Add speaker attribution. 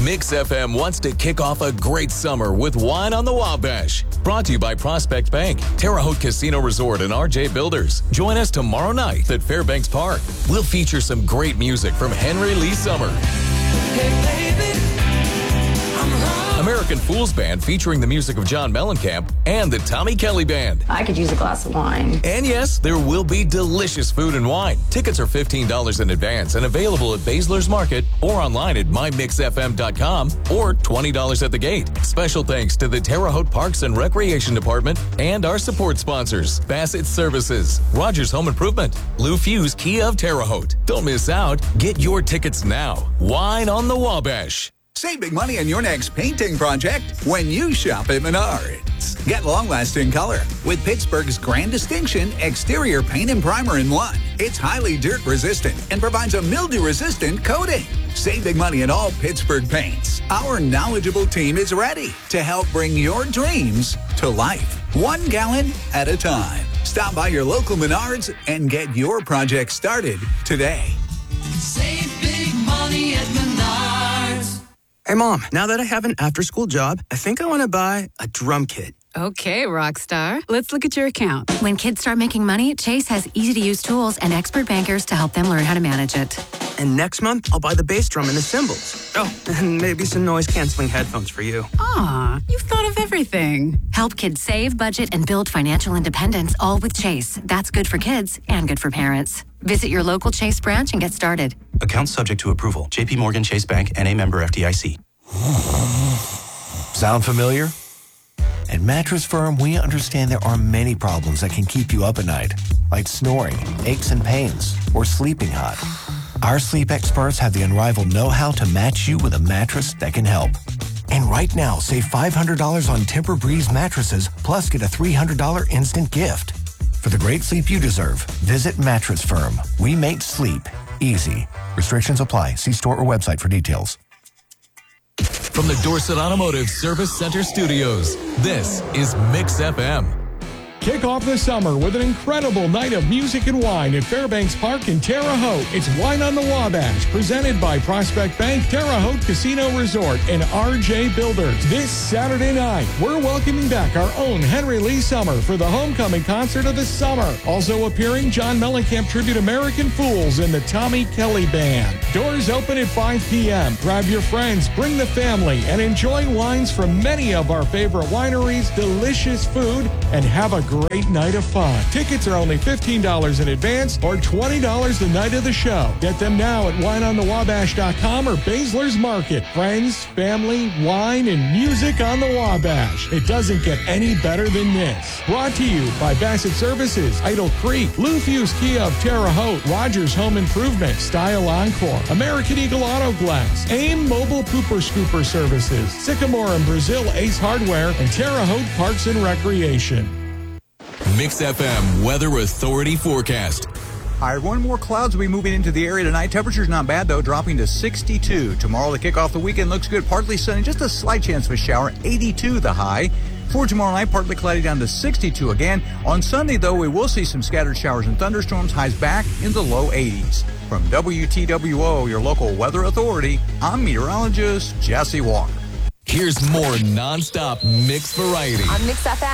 Speaker 1: Mix FM wants to kick off a great summer with Wine on the Wabash. Brought to you by Prospect Bank, Terre Haute Casino Resort, and RJ Builders. Join us tomorrow night at Fairbanks Park. We'll feature some great music from Henry Lee Summer.
Speaker 2: Hey, baby,
Speaker 1: American Fools Band featuring the music of John Mellencamp and the Tommy Kelly Band.
Speaker 3: I could use a glass of wine.
Speaker 1: And yes, there will be delicious food and wine. Tickets are $15 in advance and available at Basler's Market or online at mymixfm.com or $20 at the gate. Special thanks to the Terre Haute Parks and Recreation Department and our support sponsors, Bassett Services, Rogers Home Improvement, Lou Fuse Kia of Terre Haute. Don't miss out. Get your tickets now. Wine on the Wabash.
Speaker 4: Save big money on your next painting project when you shop at Menards. Get long-lasting color with Pittsburgh's Grand Distinction Exterior Paint and Primer in one. It's highly dirt-resistant and provides a mildew-resistant coating. Save big money in all Pittsburgh paints. Our knowledgeable team is ready to help bring your dreams to life, 1 gallon at a time. Stop by your local Menards and get your project started today.
Speaker 2: save big money at Menards.
Speaker 5: Hey, Mom, now that I have an after-school job, I think I want to buy a drum kit.
Speaker 6: Okay, Rockstar. Let's look at your account.
Speaker 7: When kids start making money, Chase has easy-to-use tools and expert bankers to help them learn how to manage it.
Speaker 5: And next month, I'll buy the bass drum and the cymbals. Oh, and maybe some noise-canceling headphones for you.
Speaker 6: Aw, you've thought of everything.
Speaker 7: Help kids save, budget, and build financial independence, all with Chase. That's good for kids and good for parents. Visit your local Chase branch and get started.
Speaker 8: Account subject to approval. JP Morgan Chase Bank, N.A. member FDIC.
Speaker 9: Sound familiar? At Mattress Firm, we understand there are many problems that can keep you up at night, like snoring, aches and pains, or sleeping hot. Our sleep experts have the unrivaled know-how to match you with a mattress that can help. And right now, save $500 on Tempur-Breeze mattresses, plus get a $300 instant gift. For the great sleep you deserve, visit Mattress Firm. We make sleep easy. Restrictions apply. See store or website for details.
Speaker 1: From the Dorset Automotive Service Center Studios, this is Mix FM.
Speaker 10: Kick off the summer with an incredible night of music and wine at Fairbanks Park in Terre Haute. It's Wine on the Wabash, presented by Prospect Bank, Terre Haute Casino Resort, and RJ Builders. This Saturday night, we're welcoming back our own Henry Lee Summer for the homecoming concert of the summer. Also appearing, John Mellencamp Tribute American Fools and the Tommy Kelly Band. Doors open at 5 p.m. Grab your friends, bring the family, and enjoy wines from many of our favorite wineries, delicious food, and have a great night of fun. Tickets are only $15 in advance or $20 the night of the show. Get them now at wineonthewabash.com or Basler's Market. Friends, family, wine, and music on the Wabash. It doesn't get any better than this. Brought to you by Bassett Services, Idle Creek, Lou Fuse Kia of Terre Haute, Rogers Home Improvement, Style Encore, American Eagle Auto Glass, AIM Mobile Pooper Scooper Services, Sycamore and Brazil Ace Hardware, and Terre Haute Parks and Recreation.
Speaker 1: Mix FM Weather Authority forecast.
Speaker 11: Hi, everyone. More clouds will be moving into the area tonight. Temperature's not bad, though, dropping to 62. Tomorrow, to kick off the weekend, looks good. Partly sunny, just a slight chance of a shower, 82 the high. For tomorrow night, partly cloudy down to 62 again. On Sunday, though, we will see some scattered showers and thunderstorms, highs back in the low 80s. From WTWO, your local weather authority, I'm meteorologist Jesse Walker.
Speaker 1: Here's more nonstop mix variety.
Speaker 12: On Mix FM.